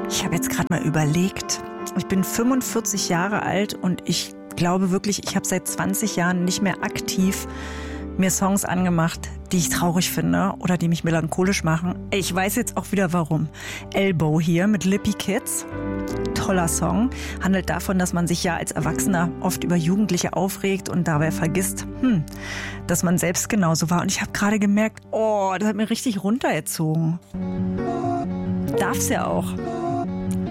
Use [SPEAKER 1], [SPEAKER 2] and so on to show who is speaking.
[SPEAKER 1] Ich habe jetzt gerade mal überlegt, ich bin 45 Jahre alt und ich glaube wirklich, ich habe seit 20 Jahren nicht mehr aktiv mir Songs angemacht, die ich traurig finde oder die mich melancholisch machen. Ich weiß jetzt auch wieder warum. Elbow hier mit Lippy Kids. Toller Song. Handelt davon, dass man sich ja als Erwachsener oft über Jugendliche aufregt und dabei vergisst, dass man selbst genauso war. Und ich habe gerade gemerkt, das hat mir richtig runtergezogen. Darf's ja auch.